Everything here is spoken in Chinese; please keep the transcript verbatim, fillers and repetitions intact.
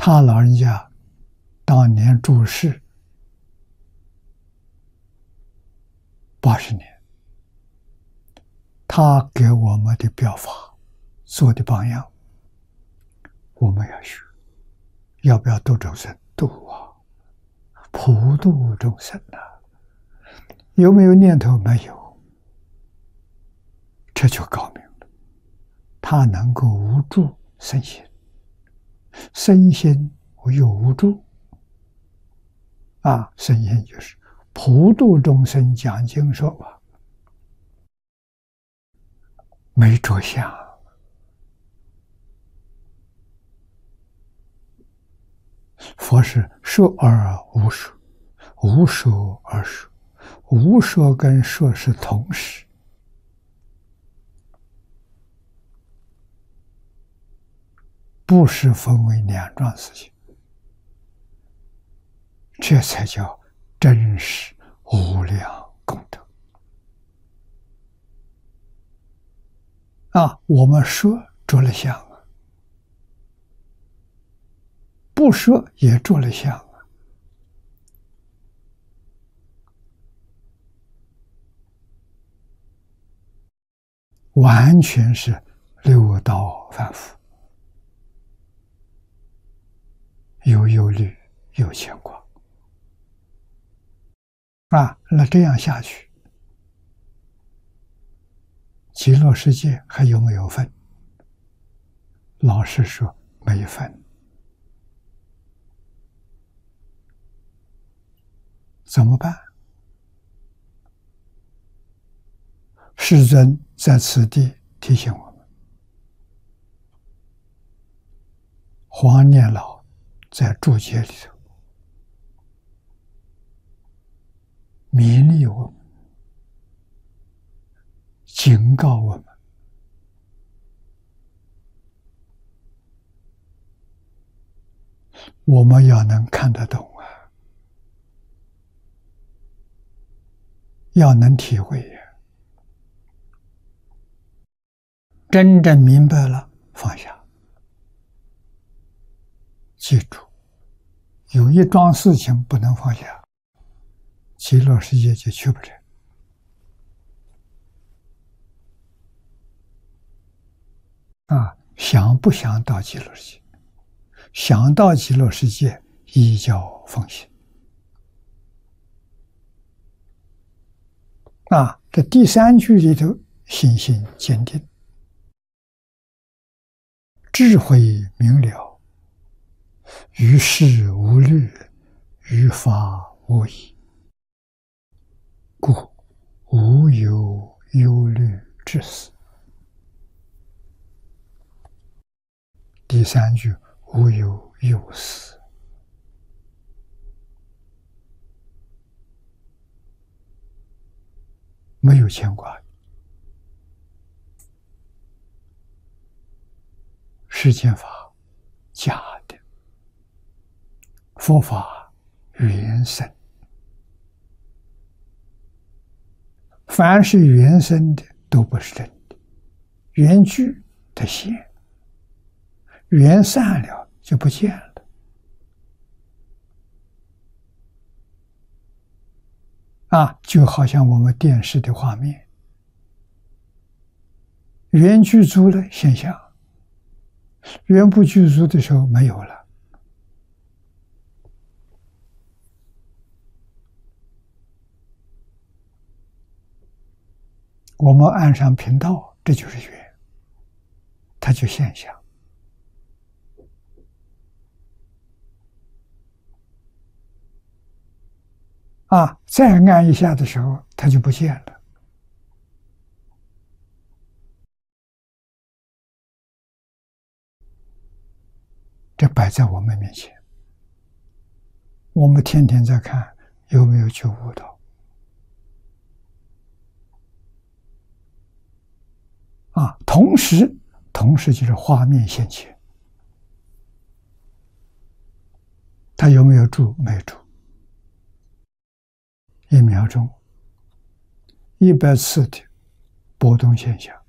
他老人家当年住世八十年，他给我们的表法做的榜样，我们要学。要不要度众生？度啊，普度众生啊！有没有念头？没有，这就高明了。他能够无助身心，身心又无助啊！身心就是普度众生，讲经说法，没着相。佛是说而无说，无说而说，无说跟说是同时，不是分为两桩事情，这才叫真实无量功德啊！我们说着了相啊，不说也着了相啊。完全是六道凡夫，有忧虑，有牵挂啊！那这样下去，极乐世界还有没有分？老实说，没分。怎么办？世尊在此地提醒我们，黄念老在注解里头勉励我们，警告我们，我们要能看得懂啊，要能体会呀。真正明白了，放下。记住，有一桩事情不能放下，极乐世界就去不了。啊，想不想到极乐世界？想到极乐世界，依教奉行。啊，这第三句里头，信心坚定，智慧明了，于事无虑，于法无疑，故无有忧虑之事。第三句，无有忧思。没有牵挂。世间法假的，佛法原生。凡是原生的都不是真的，缘聚的现，缘散了就不见了。啊，就好像我们电视的画面，缘具足了现象，缘不具足的时候没有了。我们按上频道，这就是缘，它就现象。啊，再按一下的时候，它就不见了。这摆在我们面前，我们天天在看有没有觉悟到。啊，同时，同时就是画面现前，它有没有住？没住。一秒钟，一百次的波动现象，